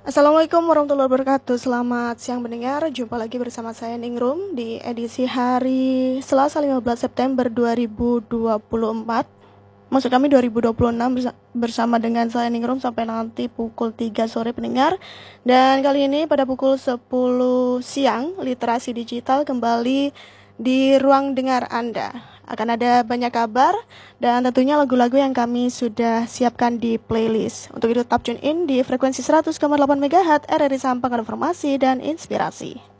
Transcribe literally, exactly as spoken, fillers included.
Assalamualaikum warahmatullahi wabarakatuh. Selamat siang pendengar. Jumpa lagi bersama saya Ningrum di edisi hari Selasa lima belas September dua ribu dua puluh empat. Maksud kami dua ribu dua puluh enam, bersama dengan saya Ningrum sampai nanti pukul tiga sore pendengar. Dan kali ini pada pukul sepuluh siang, literasi digital kembali di ruang dengar Anda. Akan ada banyak kabar dan tentunya lagu-lagu yang kami sudah siapkan di playlist. Untuk itu tetap tune in di frekuensi seratus koma delapan megahertz R R I Sampang, informasi dan inspirasi.